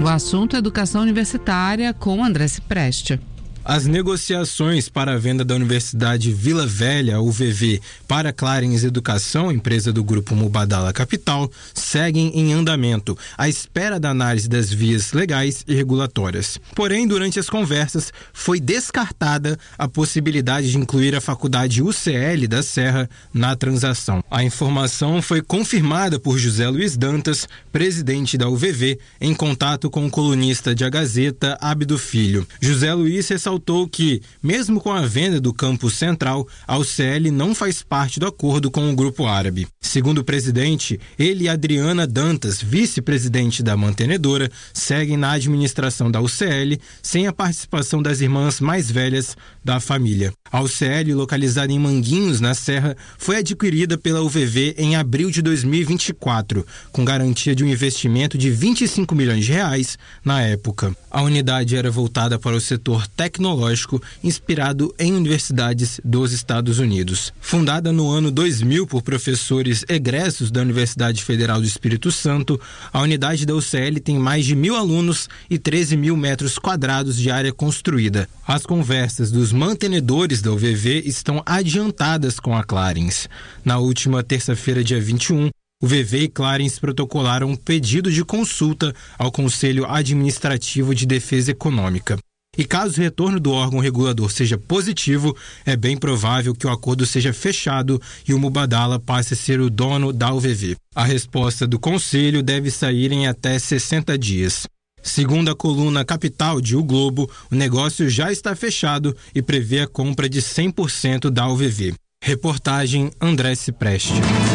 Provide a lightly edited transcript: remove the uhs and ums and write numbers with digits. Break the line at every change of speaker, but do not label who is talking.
assunto é educação universitária com André Cipreste.
As negociações para a venda da Universidade Vila Velha, UVV, para Clarins Educação, empresa do Grupo Mubadala Capital, seguem em andamento, à espera da análise das vias legais e regulatórias. Porém, durante as conversas, foi descartada a possibilidade de incluir a Faculdade UCL da Serra na transação. A informação foi confirmada por José Luiz Dantas, presidente da UVV, em contato com o colunista de A Gazeta, Abdo Filho. José Luiz ressaltou que, mesmo com a venda do campus central, a UCL não faz parte do acordo com o Grupo Árabe. Segundo o presidente, ele e Adriana Dantas, vice-presidente da mantenedora, seguem na administração da UCL sem a participação das irmãs mais velhas da família. A UCL, localizada em Manguinhos, na Serra, foi adquirida pela UVV em abril de 2024, com garantia de um investimento de R$25 milhões na época. A unidade era voltada para o setor tecnológico, inspirado em universidades dos Estados Unidos. Fundada no ano 2000 por professores egressos da Universidade Federal do Espírito Santo, a unidade da UCL tem mais de 1.000 alunos e 13 mil metros quadrados de área construída. As conversas dos mantenedores da UVV estão adiantadas com a Clarins. Na última terça-feira, dia 21, o UVV e Clarins protocolaram um pedido de consulta ao Conselho Administrativo de Defesa Econômica. E caso o retorno do órgão regulador seja positivo, é bem provável que o acordo seja fechado e o Mubadala passe a ser o dono da UVV. A resposta do Conselho deve sair em até 60 dias. Segundo a coluna Capital de O Globo, o negócio já está fechado e prevê a compra de 100% da UVV. Reportagem André Cipreste.